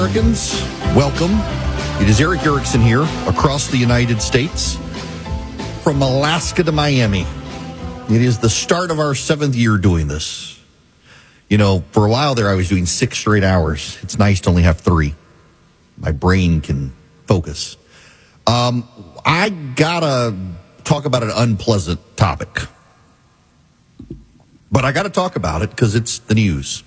Americans, welcome. It is Erick Erickson here across the United States, from Alaska to Miami. It is the start of our 7th year doing this. You know, for a while there, I was doing 6 straight hours. It's nice to only have 3. My brain can focus. I gotta talk about an unpleasant topic. But I gotta talk about it because it's the news.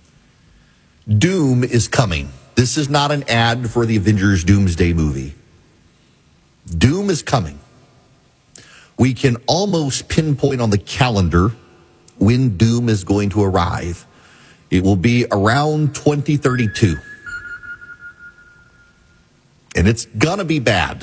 Doom is coming. This is not an ad for the Avengers Doomsday movie. Doom is coming. We can almost pinpoint on the calendar when Doom is going to arrive. It will be around 2032. And it's gonna be bad.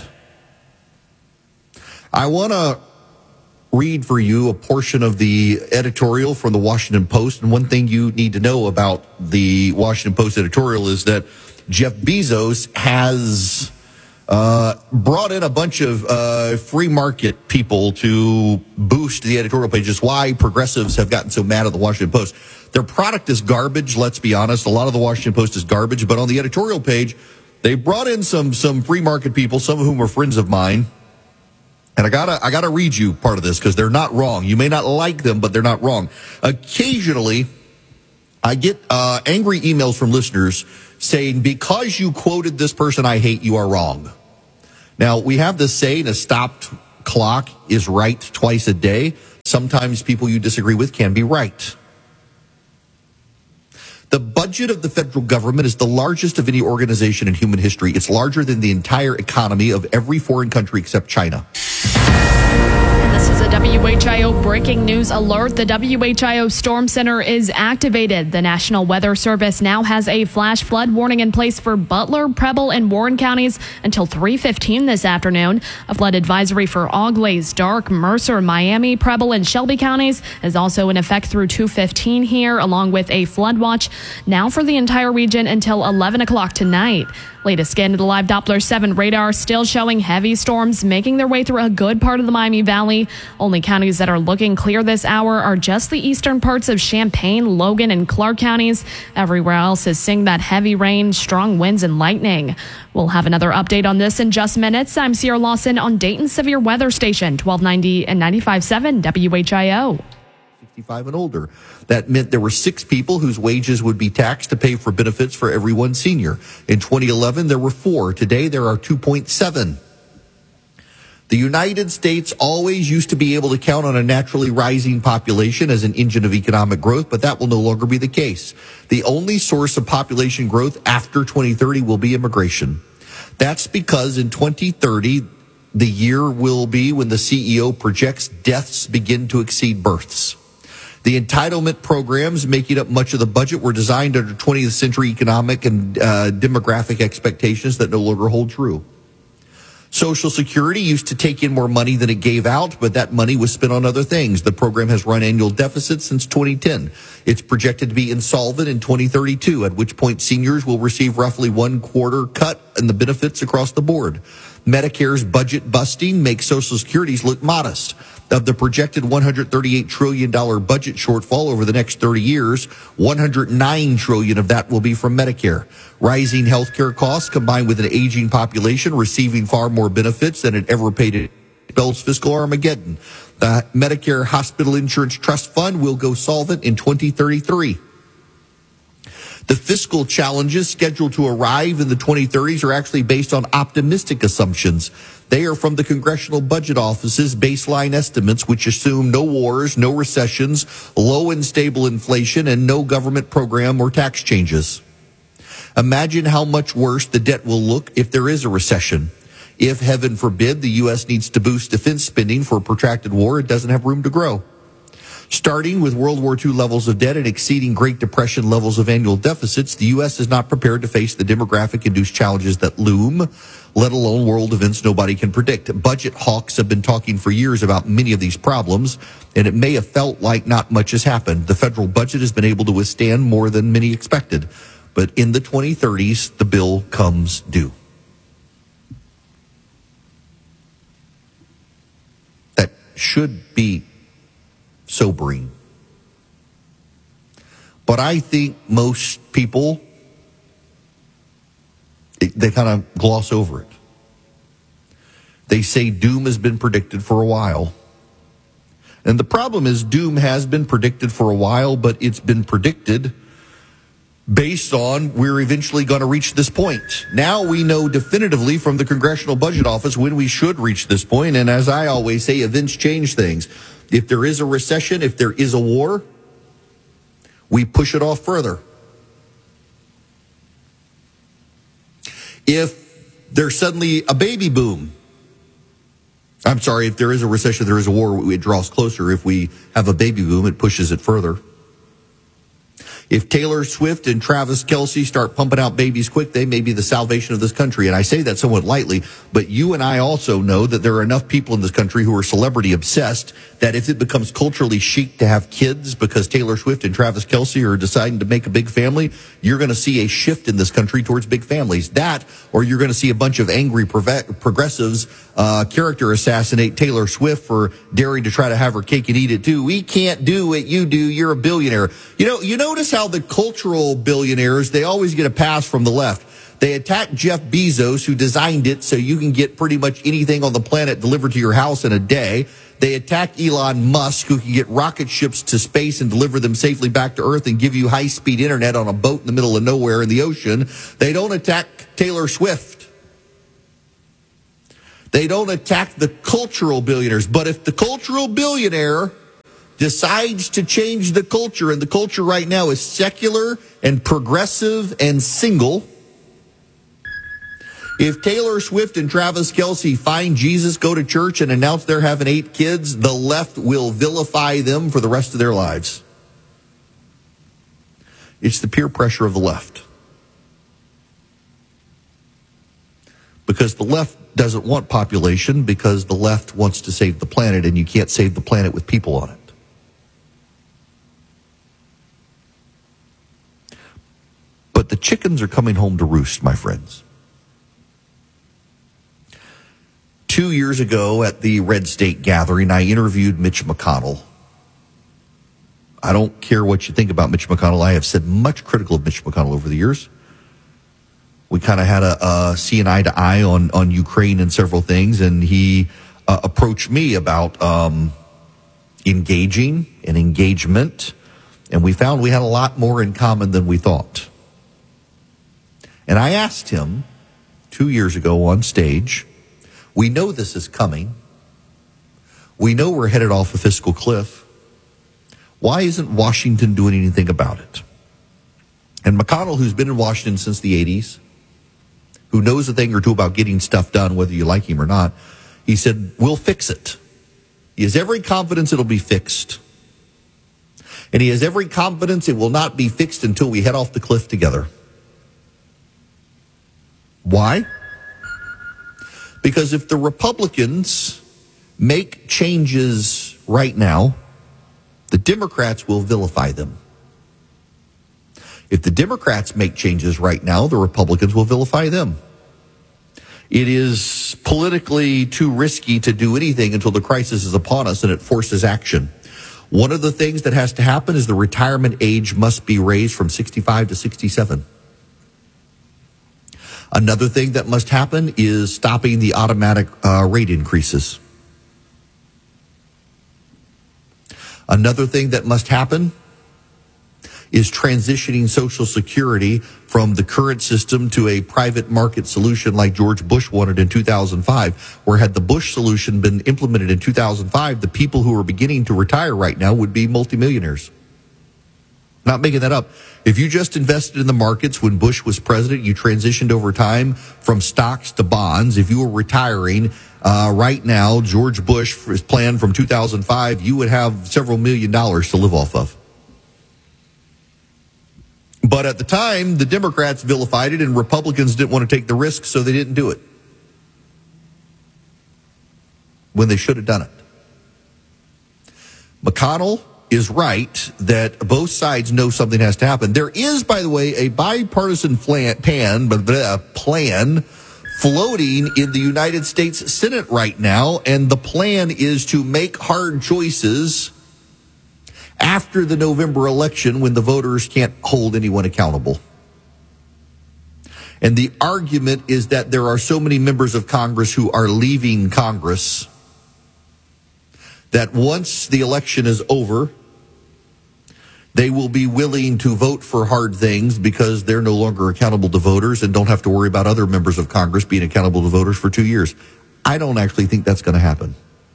I want to read for you a portion of the editorial from the Washington Post. And one thing you need to know about the Washington Post editorial is that Jeff Bezos has brought in a bunch of free market people to boost the editorial pages. Why progressives have gotten so mad at the Washington Post. Their product is garbage, let's be honest. A lot of the Washington Post is garbage. But on the editorial page, they brought in some free market people, some of whom are friends of mine. And I gotta read you part of this because they're not wrong. You may not like them, but they're not wrong. Occasionally, I get angry emails from listeners saying, because you quoted this person I hate, you are wrong. Now, we have this saying, a stopped clock is right twice a day. Sometimes people you disagree with can be right. The budget of the federal government is the largest of any organization in human history. It's larger than the entire economy of every foreign country except China. This is a WHIO breaking news alert. The WHIO Storm Center is activated. The National Weather Service now has a flash flood warning in place for Butler, Preble, and Warren counties until 3:15 this afternoon. A flood advisory for Auglaize, Darke, Mercer, Miami, Preble, and Shelby counties is also in effect through 2:15 here, along with a flood watch now for the entire region until 11 o'clock tonight. Latest scan to the live Doppler 7 radar still showing heavy storms making their way through a good part of the Miami Valley. Only counties that are looking clear this hour are just the eastern parts of Champaign, Logan, and Clark counties. Everywhere else is seeing that heavy rain, strong winds, and lightning. We'll have another update on this in just minutes. I'm Sierra Lawson on Dayton's Severe Weather Station, 1290 and 95.7 WHIO. 65 and older. That meant there were 6 people whose wages would be taxed to pay for benefits for every one senior. In 2011, there were 4. Today, there are 2.7. The United States always used to be able to count on a naturally rising population as an engine of economic growth, but that will no longer be the case. The only source of population growth after 2030 will be immigration. That's because in 2030, the year will be when the CEO projects deaths begin to exceed births. The entitlement programs making up much of the budget were designed under 20th century economic and demographic expectations that no longer hold true. Social Security used to take in more money than it gave out, but that money was spent on other things. The program has run annual deficits since 2010. It's projected to be insolvent in 2032, at which point seniors will receive roughly 1/4 cut in the benefits across the board. Medicare's budget busting makes Social Security's look modest. Of the projected $138 trillion budget shortfall over the next 30 years, $109 trillion of that will be from Medicare. Rising healthcare costs combined with an aging population receiving far more benefits than it ever paid it spells fiscal Armageddon. The Medicare Hospital Insurance Trust Fund will go solvent in 2033. The fiscal challenges scheduled to arrive in the 2030s are actually based on optimistic assumptions. They are from the Congressional Budget Office's baseline estimates, which assume no wars, no recessions, low and stable inflation, and no government program or tax changes. Imagine how much worse the debt will look if there is a recession. If, heaven forbid, the U.S. needs to boost defense spending for a protracted war, it doesn't have room to grow. Starting with World War II levels of debt and exceeding Great Depression levels of annual deficits, the U.S. is not prepared to face the demographic-induced challenges that loom, let alone world events nobody can predict. Budget hawks have been talking for years about many of these problems, and it may have felt like not much has happened. The federal budget has been able to withstand more than many expected. But in the 2030s, the bill comes due. That should be sobering. But I think most people they kind of gloss over it. They say doom has been predicted for a while. And the problem is doom has been predicted for a while, but it's been predicted based on we're eventually going to reach this point. Now we know definitively from the Congressional Budget Office when we should reach this point. And as I always say, events change things. If there is a recession, if there is a war, we push it off further. If there's suddenly a baby boom, if there is a recession, there is a war, it draws closer. If we have a baby boom, it pushes it further. If Taylor Swift and Travis Kelce start pumping out babies quick, they may be the salvation of this country. And I say that somewhat lightly, but you and I also know that there are enough people in this country who are celebrity obsessed that if it becomes culturally chic to have kids because Taylor Swift and Travis Kelce are deciding to make a big family, you're going to see a shift in this country towards big families. That, or you're going to see a bunch of angry progressives character assassinate Taylor Swift for daring to try to have her cake and eat it too. We can't do what you do. You're a billionaire. You notice how the cultural billionaires, they always get a pass from the left. They attack Jeff Bezos, who designed it so you can get pretty much anything on the planet delivered to your house in a day. They attack Elon Musk, who can get rocket ships to space and deliver them safely back to Earth and give you high-speed internet on a boat in the middle of nowhere in the ocean. They don't attack Taylor Swift. They don't attack the cultural billionaires. But if the cultural billionaire decides to change the culture, and the culture right now is secular and progressive and single, if Taylor Swift and Travis Kelce find Jesus, go to church, and announce they're having 8 kids, the left will vilify them for the rest of their lives. It's the peer pressure of the left. Because the left doesn't want population, because the left wants to save the planet, and you can't save the planet with people on it. But the chickens are coming home to roost, my friends. 2 years ago at the Red State Gathering, I interviewed Mitch McConnell. I don't care what you think about Mitch McConnell. I have said much critical of Mitch McConnell over the years. We kind of had a see an eye to eye on Ukraine and several things, and he approached me about engaging and engagement, and we found we had a lot more in common than we thought. And I asked him 2 years ago on stage, we know this is coming. We know we're headed off a fiscal cliff. Why isn't Washington doing anything about it? And McConnell, who's been in Washington since the 80s, who knows a thing or two about getting stuff done, whether you like him or not, he said, we'll fix it. He has every confidence it'll be fixed. And he has every confidence it will not be fixed until we head off the cliff together. Why? Because if the Republicans make changes right now, the Democrats will vilify them. If the Democrats make changes right now, the Republicans will vilify them. It is politically too risky to do anything until the crisis is upon us and it forces action. One of the things that has to happen is the retirement age must be raised from 65 to 67. Another thing that must happen is stopping the automatic rate increases. Another thing that must happen is transitioning Social Security from the current system to a private market solution like George Bush wanted in 2005, where had the Bush solution been implemented in 2005, the people who are beginning to retire right now would be multimillionaires. Not making that up. If you just invested in the markets when Bush was president, you transitioned over time from stocks to bonds. If you were retiring right now, George Bush's plan from 2005, you would have several $1 million to live off of. But at the time, the Democrats vilified it and Republicans didn't want to take the risk, so they didn't do it. When they should have done it. McConnell is right that both sides know something has to happen. There is, by the way, a bipartisan plan floating in the United States Senate right now, and the plan is to make hard choices after the November election when the voters can't hold anyone accountable. And the argument is that there are so many members of Congress who are leaving Congress that once the election is over, they will be willing to vote for hard things because they're no longer accountable to voters and don't have to worry about other members of Congress being accountable to voters for 2 years. I don't actually think that's going to happen,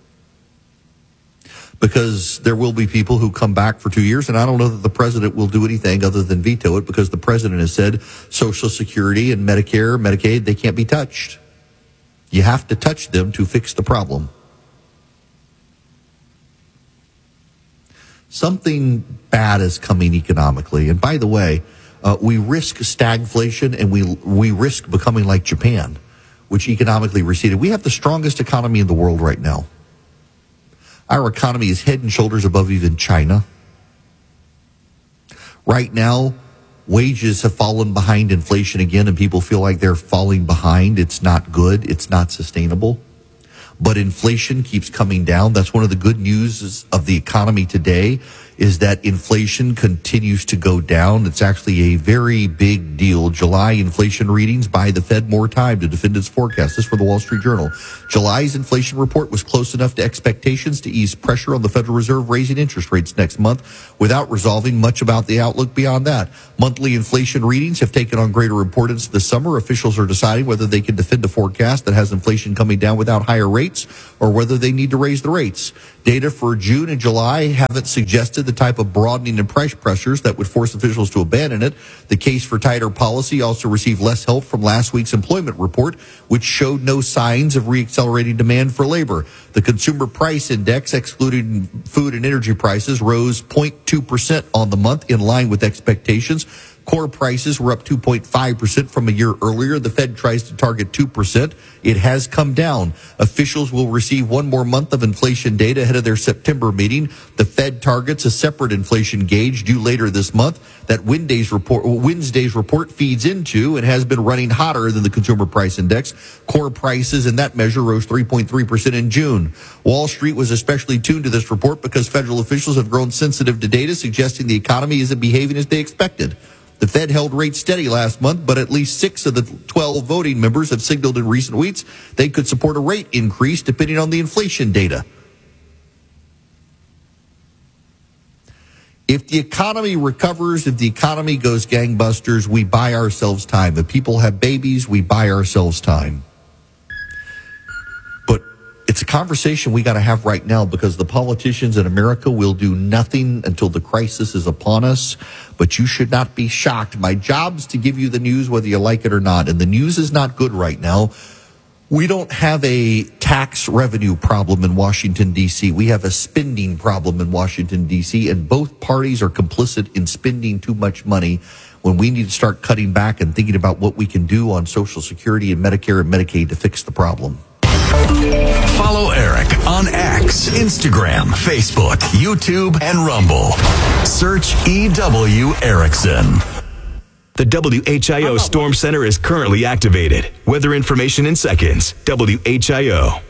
because there will be people who come back for 2 years, and I don't know that the president will do anything other than veto it, because the president has said Social Security and Medicare, Medicaid, they can't be touched. You have to touch them to fix the problem. Something bad is coming economically. And by the way, we risk stagflation, and we risk becoming like Japan, which economically receded. We have the strongest economy in the world right now. Our economy is head and shoulders above even China. Right now, wages have fallen behind inflation again, and people feel like they're falling behind. It's not good. It's not sustainable. But inflation keeps coming down. That's one of the good news of the economy today, is that inflation continues to go down. It's actually a very big deal. July inflation readings buy the Fed more time to defend its forecast. This is for the Wall Street Journal. July's inflation report was close enough to expectations to ease pressure on the Federal Reserve raising interest rates next month, without resolving much about the outlook beyond that. Monthly inflation readings have taken on greater importance this summer. Officials are deciding whether they can defend a forecast that has inflation coming down without higher rates, or whether they need to raise the rates. Data for June and July haven't suggested the type of broadening in price pressures that would force officials to abandon it. The case for tighter policy also received less help from last week's employment report, which showed no signs of reaccelerating demand for labor. The Consumer Price Index, excluding food and energy prices, rose 0.2% on the month, in line with expectations. Core prices were up 2.5% from a year earlier. The Fed tries to target 2%. It has come down. Officials will receive one more month of inflation data ahead of their September meeting. The Fed targets a separate inflation gauge due later this month that Wednesday's report feeds into, and has been running hotter than the Consumer Price Index. Core prices in that measure rose 3.3% in June. Wall Street was especially tuned to this report because federal officials have grown sensitive to data suggesting the economy isn't behaving as they expected. The Fed held rates steady last month, but at least 6 of the 12 voting members have signaled in recent weeks they could support a rate increase depending on the inflation data. If the economy recovers, if the economy goes gangbusters, we buy ourselves time. If people have babies, we buy ourselves time. But it's a conversation we got to have right now, because the politicians in America will do nothing until the crisis is upon us. But you should not be shocked. My job's to give you the news whether you like it or not. And the news is not good right now. We don't have a tax revenue problem in Washington, D.C. We have a spending problem in Washington, D.C., and both parties are complicit in spending too much money, when we need to start cutting back and thinking about what we can do on Social Security and Medicare and Medicaid to fix the problem. Follow Eric on X, Instagram, Facebook, YouTube, and Rumble. Search EW Erickson. The WHIO Storm Center is currently activated. Weather information in seconds. WHIO.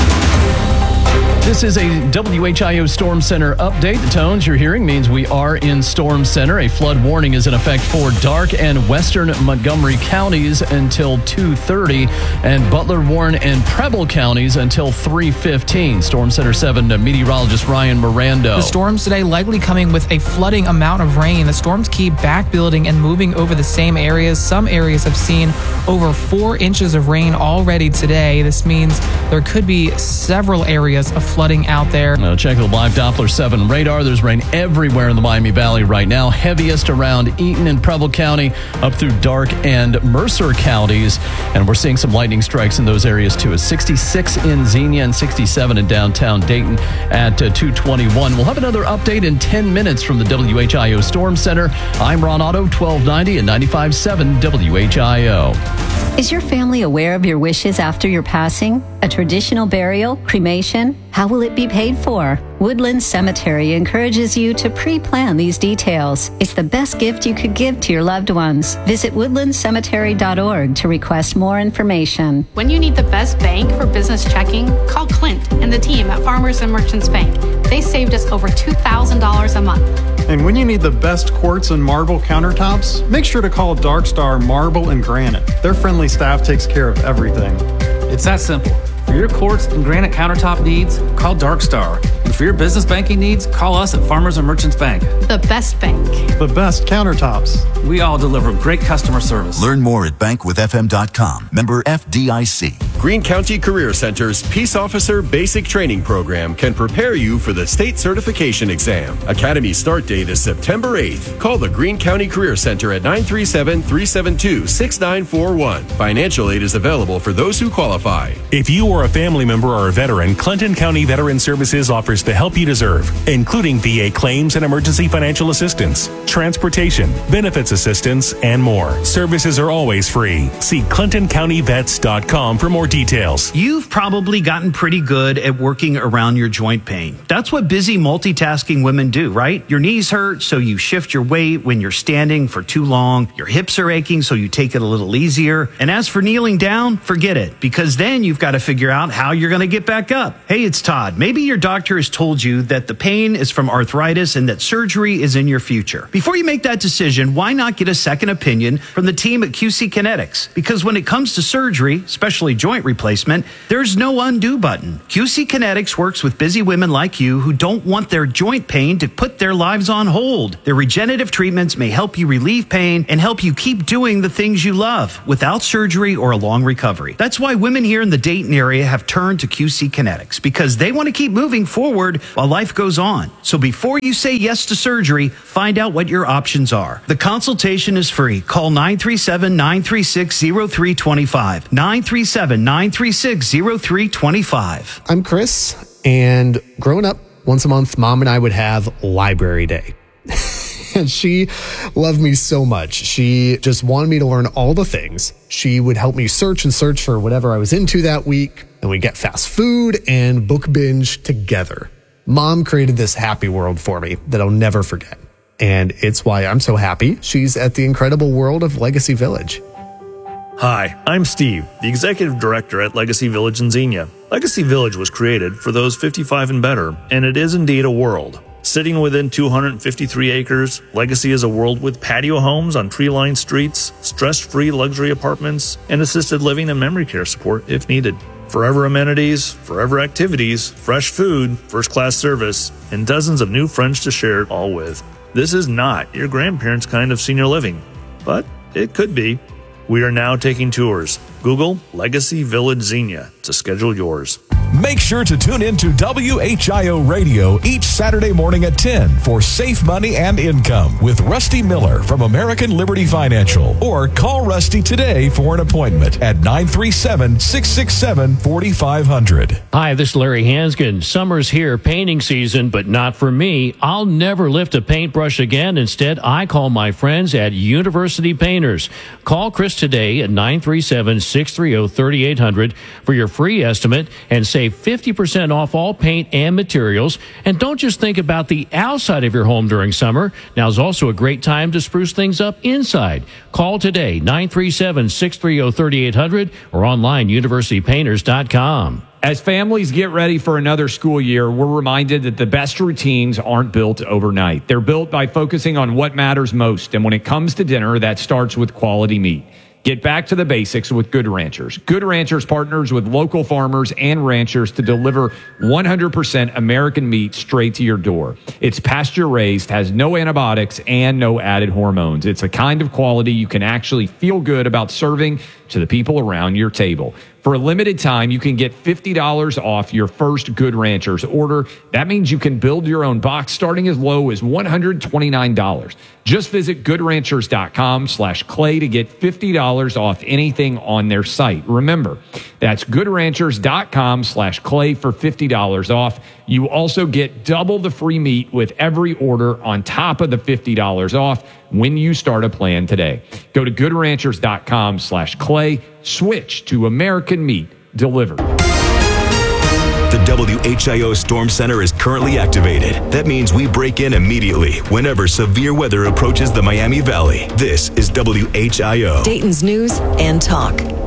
This is a WHIO Storm Center update. The tones you're hearing means we are in Storm Center. A flood warning is in effect for Darke and western Montgomery counties until 2:30, and Butler, Warren, and Preble counties until 3:15. Storm Center 7 meteorologist Ryan Mirando. The storms today likely coming with a flooding amount of rain. The storms keep back building and moving over the same areas. Some areas have seen over 4 inches of rain already today. This means there could be several areas of flooding out there. Now check the live Doppler 7 radar. There's rain everywhere in the Miami Valley right now. Heaviest around Eaton and Preble County up through Darke and Mercer counties. And we're seeing some lightning strikes in those areas too. It's 66 in Xenia and 67 in downtown Dayton at 2:21. We'll have another update in 10 minutes from the WHIO Storm Center. I'm Ron Otto, 1290 and 95.7 WHIO. Is your family aware of your wishes after your passing? A traditional burial? Cremation? How will it be paid for? Woodland Cemetery encourages you to pre-plan these details. It's the best gift you could give to your loved ones. Visit woodlandcemetery.org to request more information. When you need the best bank for business checking, call Clint and the team at Farmers and Merchants Bank. they saved us over $2,000 a month. And when you need the best quartz and marble countertops, make sure to call Dark Star Marble and Granite. Their friendly staff takes care of everything. It's that simple. For your quartz and granite countertop needs, call Dark Star. And for your business banking needs, call us at Farmers and Merchants Bank. The best bank. The best countertops. We all deliver great customer service. Learn more at bankwithfm.com. Member FDIC. Greene County Career Center's Peace Officer Basic Training Program can prepare you for the state certification exam. Academy start date is September 8th. Call the Greene County Career Center at 937-372-6941. Financial aid is available for those who qualify. If you or a family member or a veteran, Clinton County Veteran Services offers the help you deserve, including VA claims and emergency financial assistance, transportation, benefits assistance, and more. Services are always free. See ClintonCountyVets.com for more details. You've probably gotten pretty good at working around your joint pain. That's what busy multitasking women do, right? Your knees hurt, so you shift your weight when you're standing for too long. Your hips are aching, so you take it a little easier. And as for kneeling down, forget it, because then you've got to figure out how you're going to get back up. Hey, it's Todd. Maybe your doctor has told you that the pain is from arthritis and that surgery is in your future. Before you make that decision, why not get a second opinion from the team at QC Kinetics? Because when it comes to surgery, especially joint replacement, there's no undo button. QC Kinetics works with busy women like you who don't want their joint pain to put their lives on hold. Their regenerative treatments may help you relieve pain and help you keep doing the things you love without surgery or a long recovery. That's why women here in the Dayton area have turned to QC Kinetics, because they want to keep moving forward while life goes on. So before you say yes to surgery, find out what your options are. The consultation is free. Call 937-936-0325. 937-936-0325. I'm Chris, and growing up, once a month, Mom and I would have library day. And she loved me so much. She just wanted me to learn all the things. She would help me search for whatever I was into that week. And we'd get fast food and book binge together. Mom created this happy world for me that I'll never forget. And it's why I'm so happy she's at the incredible world of Legacy Village. Hi, I'm Steve, the Executive Director at Legacy Village in Xenia. Legacy Village was created for those 55 and better, and it is indeed a world. Sitting within 253 acres, Legacy is a world with patio homes on tree-lined streets, stress-free luxury apartments, and assisted living and memory care support if needed. Forever amenities, forever activities, fresh food, first-class service, and dozens of new friends to share it all with. This is not your grandparents' kind of senior living, but it could be. We are now taking tours. Google Legacy Village Xenia to schedule yours. Make sure to tune in to WHIO Radio each Saturday morning at 10 for Safe Money and Income with Rusty Miller from American Liberty Financial. Or call Rusty today for an appointment at 937-667-4500. Hi, this is Larry Hanskin. Summer's here, painting season, but not for me. I'll never lift a paintbrush again. Instead, I call my friends at University Painters. Call Chris today at 937-630-3800 for your free estimate and save 50% off all paint and materials. And don't just think about the outside of your home during summer. Now's also a great time to spruce things up inside. Call today, 937-630-3800 or online, universitypainters.com. As families get ready for another school year, we're reminded that the best routines aren't built overnight. They're built by focusing on what matters most. And when it comes to dinner, that starts with quality meat. Get back to the basics with Good Ranchers. Good Ranchers partners with local farmers and ranchers to deliver 100% American meat straight to your door. It's pasture raised, has no antibiotics, and no added hormones. It's a kind of quality you can actually feel good about serving to the people around your table. For a limited time, you can get $50 off your first Good Ranchers order. That means you can build your own box starting as low as $129. Just visit goodranchers.com/clay to get $50 off anything on their site. Remember, that's goodranchers.com/clay for $50 off. You also get double the free meat with every order on top of the $50 off when you start a plan today. Go to goodranchers.com/clay. Switch to American meat delivered. The WHIO Storm Center is currently activated. That means we break in immediately whenever severe weather approaches the Miami Valley. This is WHIO. Dayton's news and talk.